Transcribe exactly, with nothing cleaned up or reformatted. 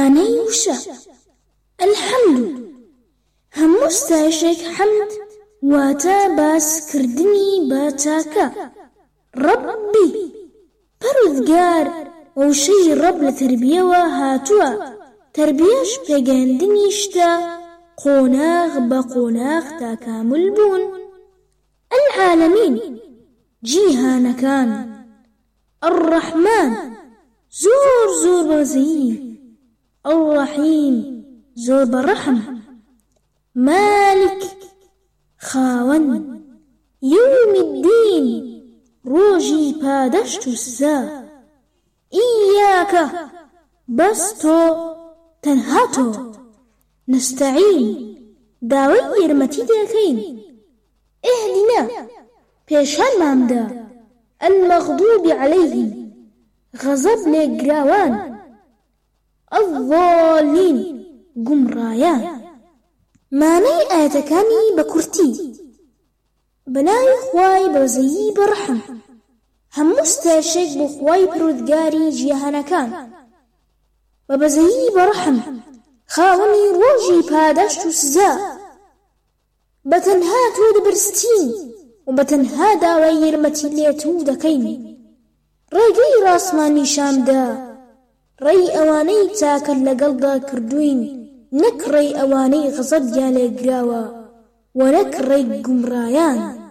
مانەی وشە الحەمد هەموو ستایشێک حەمد واتە باسکردنی بە چاکە ڕەبی پەروەردگار وشەی ڕەب لە تربیەوە هاتووە تربیەش پێگەیاندنی شتە قۆناغ بە قۆناغ تا کامل بوون العالەمین جیهانەکان الرەحمان زۆر زۆر بەزەیی الرەحیم زۆر بەڕەحم مالک خاوەن یومی الدین ڕۆژی پادەشت و سزا ئیاکە بەس تۆ تەنها تۆ نستعین داوای یارمەتی دەکەین ئیهدینا پێشانمامدا المەغضوب عەلەیهیم غەزەب لێگراوان الضالین گومڕایان مانای ئاەتەکانی بە کورتی بەناوی خوای بەزەیی بەڕەحم هەموو ستایشێک بۆ خوای پەروەردگاری جیهانەکان بە بەزەیی بەڕەحم خاوەنی ڕۆژی پاداشت و سزا بەتەنها تۆ دەبرستین و بەتەنها داوای یارمەتی لێ توو دەکەین ڕێگەی ڕاستمانی شامدا ڕێی ئەوانەی چاکە لەگەڵدا کردوین نەک ڕێی ئەوانەی غەزەبیان لێگراوە و نەک ڕێی گومڕایان